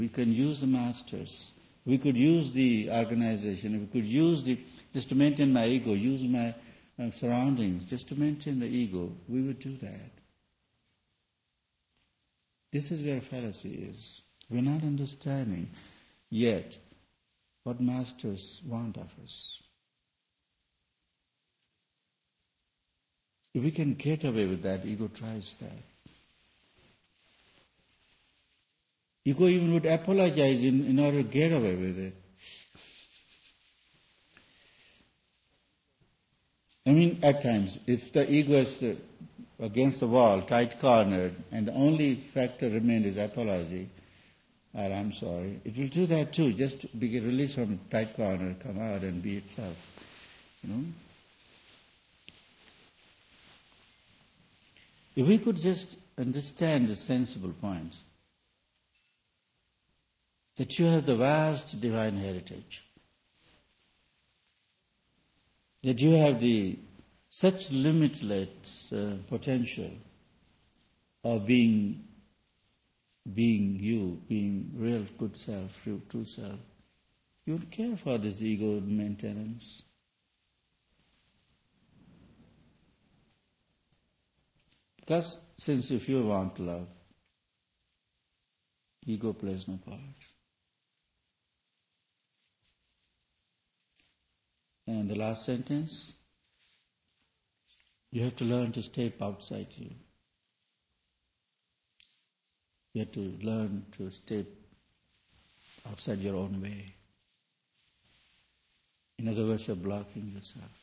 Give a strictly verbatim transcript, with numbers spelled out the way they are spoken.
We can use the masters. We could use the organization. We could use the, just to maintain my ego, use my uh, surroundings, just to maintain the ego. We would do that. This is where fallacy is. We're not understanding yet what masters want of us. If we can get away with that, ego tries that. Ego even would apologize in, in order to get away with it. I mean, at times, if the ego is uh, against the wall, tight cornered, and the only factor remained is apology, or I'm sorry, it will do that too, just to be released from tight corner, come out and be itself. You know? If we could just understand the sensible points, that you have the vast divine heritage, that you have the such limitless uh, potential of being being you, being real good self, true, true self. You would care for this ego maintenance. Because since if you want love, ego plays no part. And the last sentence, you have to learn to step outside you. You have to learn to step outside your own way. In other words, you're blocking yourself.